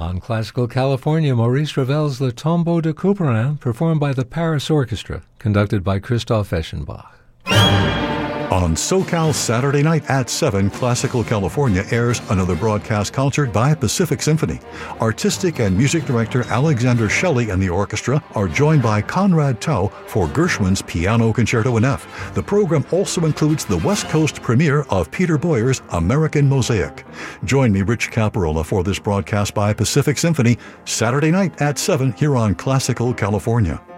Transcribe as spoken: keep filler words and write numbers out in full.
On Classical California, Maurice Ravel's Le Tombeau de Couperin, performed by the Paris Orchestra, conducted by Christoph Eschenbach. On SoCal Saturday night at seven, Classical California airs another broadcast concert by Pacific Symphony. Artistic and music director Alexander Shelley and the orchestra are joined by Conrad Tao for Gershwin's Piano Concerto in F. The program also includes the West Coast premiere of Peter Boyer's American Mosaic. Join me, Rich Caparola, for this broadcast by Pacific Symphony, Saturday night at seven here on Classical California.